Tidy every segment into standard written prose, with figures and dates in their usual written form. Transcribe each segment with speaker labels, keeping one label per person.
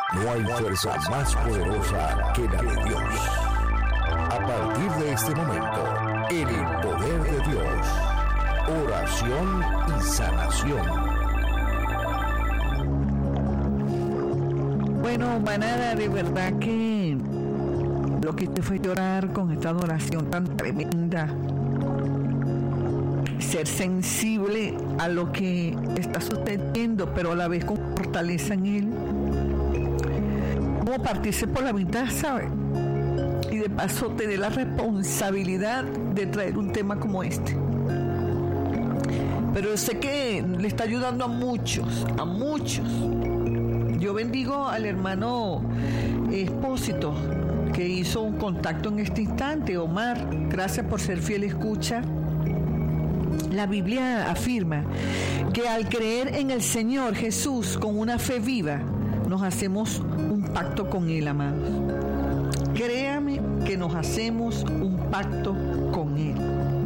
Speaker 1: No hay fuerza más poderosa que la de Dios. A partir de este momento, en el poder de Dios, oración y sanación.
Speaker 2: Bueno, manada, de verdad que lo que hice fue llorar con esta adoración tan tremenda. Ser sensible a lo que está sucediendo, pero a la vez con fortaleza en Él. Como partirse por la mitad, ¿sabes? Y de paso tener la responsabilidad de traer un tema como este. Pero yo sé que le está ayudando a muchos. Yo bendigo al hermano Expósito, que hizo un contacto en este instante. Omar, gracias por ser fiel escucha. La Biblia afirma que al creer en el Señor Jesús con una fe viva, nos hacemos un pacto con Él, amados. Créame que nos hacemos un pacto con Él.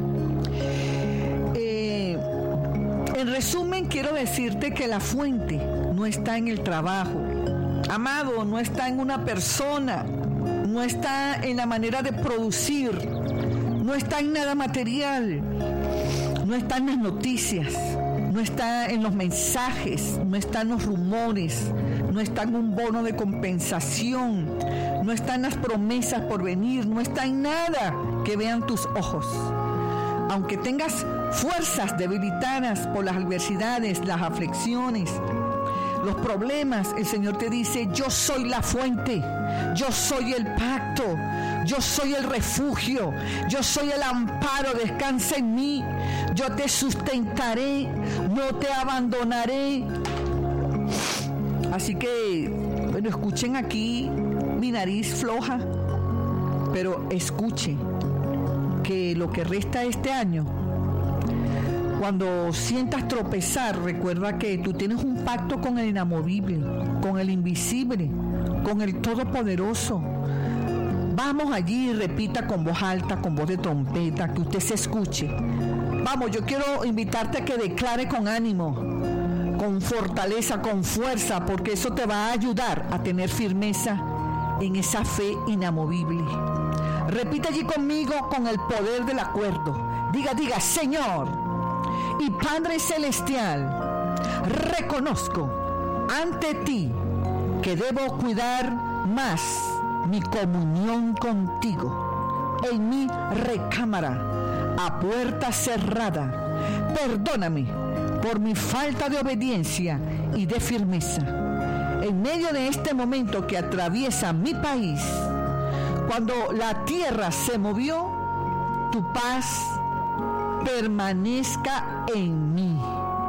Speaker 2: En resumen, quiero decirte que la fuente no está en el trabajo. Amado, no está en una persona, no está en la manera de producir, no está en nada material, no está en las noticias, no está en los mensajes, no está en los rumores, no está en un bono de compensación, no está en las promesas por venir, no está en nada que vean tus ojos. Aunque tengas fuerzas debilitadas por las adversidades, las aflicciones, los problemas, el Señor te dice: yo soy la fuente, yo soy el pacto, yo soy el refugio, yo soy el amparo, descansa en mí, yo te sustentaré, no te abandonaré. Así que, bueno, escuchen aquí, mi nariz floja, pero escuchen que lo que resta este año, cuando sientas tropezar, recuerda que tú tienes un pacto con el inamovible, con el invisible, con el todopoderoso. Vamos allí y repita con voz alta, con voz de trompeta, que usted se escuche. Vamos, yo quiero invitarte a que declare con ánimo, con fortaleza, con fuerza, porque eso te va a ayudar a tener firmeza en esa fe inamovible. Repita allí conmigo con el poder del acuerdo. Diga, Señor y Padre Celestial, reconozco ante ti que debo cuidar más mi comunión contigo en mi recámara a puerta cerrada. Perdóname por mi falta de obediencia y de firmeza. En medio de este momento que atraviesa mi país, cuando la tierra se movió, tu paz permanezca en mí.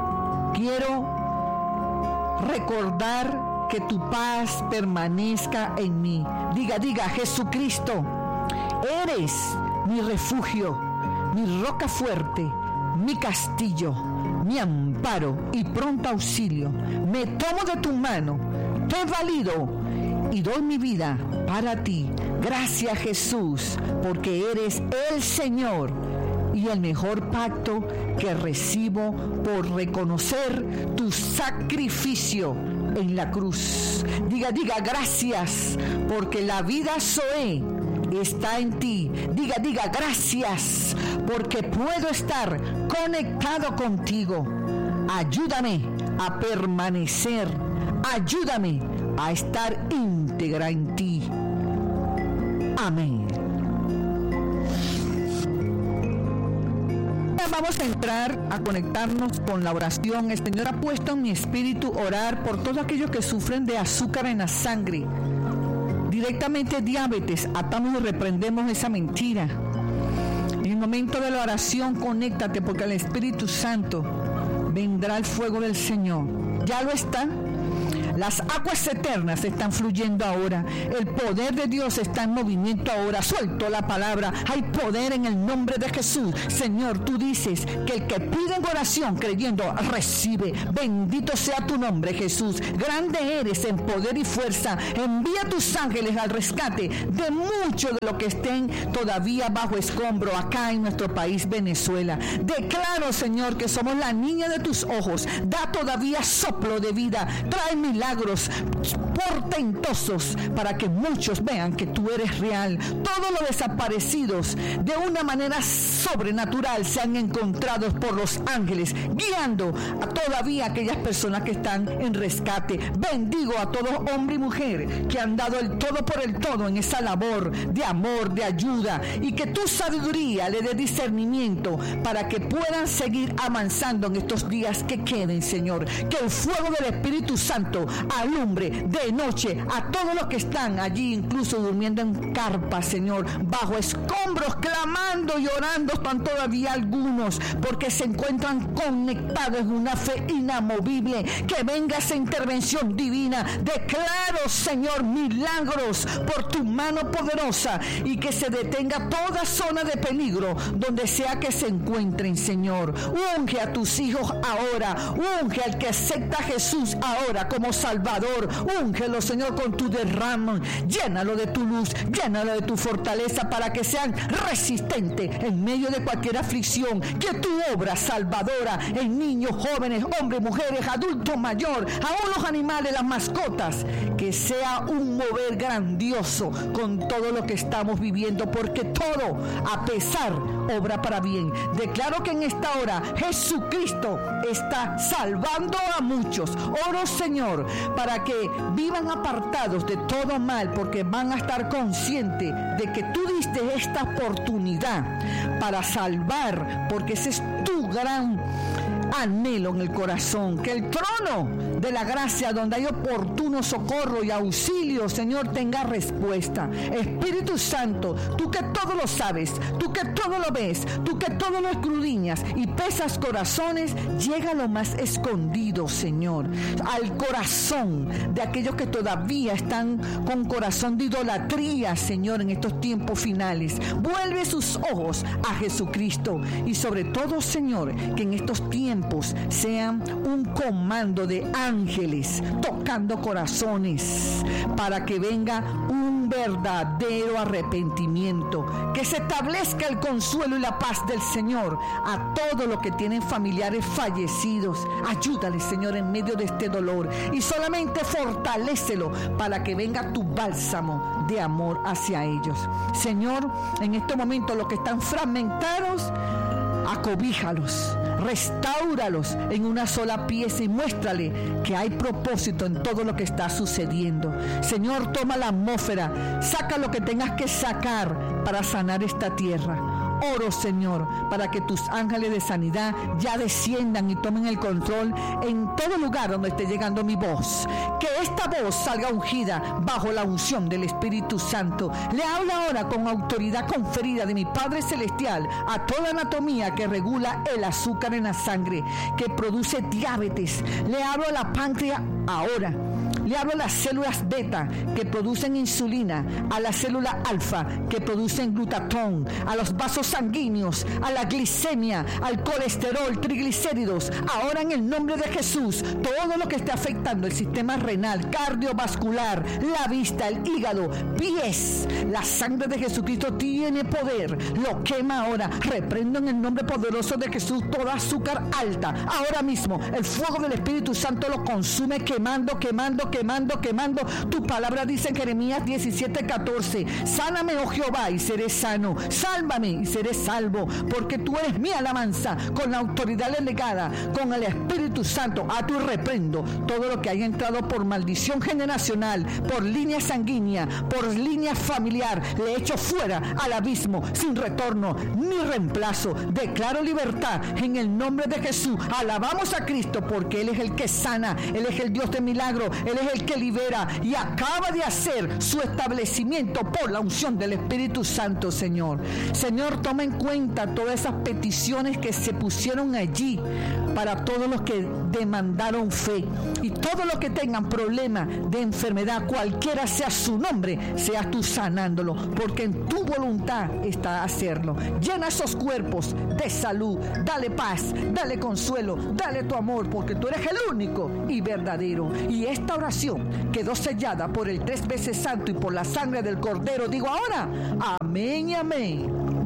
Speaker 2: Quiero recordar que tu paz permanezca en mí. Diga, Jesucristo, eres mi refugio, mi roca fuerte, mi castillo, mi amparo y pronto auxilio. Me tomo de tu mano, te valido y doy mi vida para ti. Gracias, Jesús, porque eres el Señor y el mejor pacto que recibo por reconocer tu sacrificio en la cruz. Diga, gracias, porque la vida Zoe está en ti. Diga, gracias, porque puedo estar conectado contigo. Ayúdame a permanecer, ayúdame a estar íntegra en ti. Amén. Vamos a entrar a conectarnos con la oración. El Señor ha puesto en mi espíritu orar por todos aquellos que sufren de azúcar en la sangre. Directamente diabetes, atamos y reprendemos esa mentira. En el momento de la oración, conéctate, porque el Espíritu Santo vendrá el fuego del Señor. Ya lo está. Las aguas eternas están fluyendo ahora. El poder de Dios está en movimiento ahora. Suelto la palabra. Hay poder en el nombre de Jesús. Señor, tú dices que el que pide en oración creyendo recibe. Bendito sea tu nombre, Jesús. Grande eres en poder y fuerza. Envía tus ángeles al rescate de muchos de los que estén todavía bajo escombro acá en nuestro país, Venezuela. Declaro, Señor, que somos la niña de tus ojos. Da todavía soplo de vida. Trae milagros. portentosos para que muchos vean que tú eres real. Todos los desaparecidos de una manera sobrenatural sean encontrados por los ángeles, guiando a todavía aquellas personas que están en rescate. Bendigo a todos hombre y mujer que han dado el todo por el todo en esa labor de amor, de ayuda, y que tu sabiduría le dé discernimiento para que puedan seguir avanzando en estos días que queden, Señor. Que el fuego del Espíritu Santo alumbre de noche a todos los que están allí, incluso durmiendo en carpas, Señor, bajo escombros, clamando y orando. Están todavía algunos porque se encuentran conectados en una fe inamovible. Que venga esa intervención divina. Declaro, Señor, milagros por tu mano poderosa, y que se detenga toda zona de peligro donde sea que se encuentren, Señor. Unge a tus hijos ahora, unge al que acepta a Jesús ahora como Salvador. Úngelo, Señor, con tu derrama. Llénalo de tu luz, llénalo de tu fortaleza, para que sean resistentes en medio de cualquier aflicción. Que tu obra salvadora en niños, jóvenes, hombres, mujeres, adultos, mayor, aún los animales, las mascotas, que sea un mover grandioso con todo lo que estamos viviendo, porque todo, a pesar, obra para bien. Declaro que en esta hora Jesucristo está salvando a muchos. Oro, Señor, para que vivan apartados de todo mal, porque van a estar conscientes de que tú diste esta oportunidad para salvar, porque ese es tu gran anhelo en el corazón. Que el trono de la gracia, donde hay oportuno socorro y auxilio, Señor, tenga respuesta. Espíritu Santo, tú que todo lo sabes, tú que todo lo ves, tú que todo lo escudriñas y pesas corazones, llega a lo más escondido, Señor, al corazón de aquellos que todavía están con corazón de idolatría, Señor, en estos tiempos finales. Vuelve sus ojos a Jesucristo, y sobre todo, Señor, que en estos tiempos sean un comando de ángeles tocando corazones, para que venga un verdadero arrepentimiento, que se establezca el consuelo y la paz del Señor a todos los que tienen familiares fallecidos. Ayúdales, Señor, en medio de este dolor, y solamente fortalécelo para que venga tu bálsamo de amor hacia ellos. Señor, en este momento los que están fragmentados, acobíjalos, restáuralos en una sola pieza, y muéstrale que hay propósito en todo lo que está sucediendo. Señor, toma la atmósfera, saca lo que tengas que sacar para sanar esta tierra. Oro, Señor, para que tus ángeles de sanidad ya desciendan y tomen el control en todo lugar donde esté llegando mi voz. Que esta voz salga ungida bajo la unción del Espíritu Santo. Le hablo ahora con autoridad conferida de mi Padre Celestial a toda anatomía que regula el azúcar en la sangre, que produce diabetes. Le hablo a la páncreas ahora. Le hablo a las células beta que producen insulina, a la célula alfa que producen glutatón, a los vasos sanguíneos, a la glicemia, al colesterol, triglicéridos. Ahora, en el nombre de Jesús, todo lo que esté afectando el sistema renal, cardiovascular, la vista, el hígado, pies, la sangre de Jesucristo tiene poder. Lo quema ahora. Reprendo en el nombre poderoso de Jesús toda azúcar alta. Ahora mismo el fuego del Espíritu Santo lo consume, quemando. Tu palabra dice en Jeremías 17:14: sáname, oh Jehová, y seré sano. Sálvame y seré salvo, porque tú eres mi alabanza. Con la autoridad delegada, con el Espíritu Santo, ato y reprendo todo lo que haya entrado por maldición generacional, por línea sanguínea, por línea familiar. Le echo fuera al abismo, sin retorno ni reemplazo. Declaro libertad en el nombre de Jesús. Alabamos a Cristo, porque Él es el que sana, Él es el Dios de milagro, Él es el que libera, y acaba de hacer su establecimiento por la unción del Espíritu Santo, Señor. Señor, toma en cuenta todas esas peticiones que se pusieron allí para todos los que demandaron fe, y todos los que tengan problemas de enfermedad, cualquiera sea su nombre, seas tú sanándolo, porque en tu voluntad está hacerlo. Llena esos cuerpos de salud, dale paz, dale consuelo, dale tu amor, porque tú eres el único y verdadero. Y esta oración quedó sellada por el 3 veces santo y por la sangre del Cordero. Digo ahora, amén y amén.